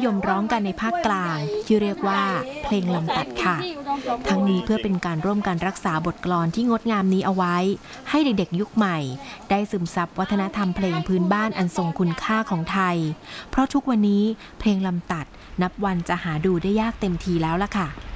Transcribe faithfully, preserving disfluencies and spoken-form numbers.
ยมร้องกันในภาคกลางที่เรียกว่าเพลงลำตัดค่ะทั้งนี้เพื่อเป็นการร่วมกันรักษาบทกลอนที่งดงามนี้เอาไว้ให้เด็กๆยุคใหม่ได้ซึมซับวัฒนธรรมเพลงพื้นบ้านอันทรงคุณค่าของไทยเพราะทุกวันนี้เพลงลำตัดนับวันจะหาดูได้ยากเต็มทีแล้วล่ะค่ะ